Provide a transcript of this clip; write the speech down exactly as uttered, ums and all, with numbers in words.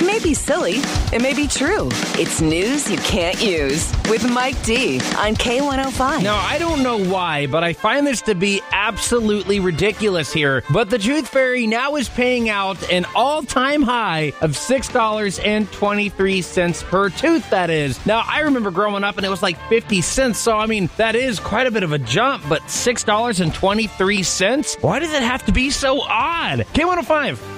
It may be silly. It may be true. It's news you can't use with Mike D on K one oh five. Now, I don't know why, but I find this to be absolutely ridiculous here. But the Tooth Fairy now is paying out an all-time high of six dollars and twenty-three cents per tooth, that is. Now, I remember growing up and it was like fifty cents, so I mean, that is quite a bit of a jump, but six dollars and twenty-three cents? Why does it have to be so odd? K one oh five.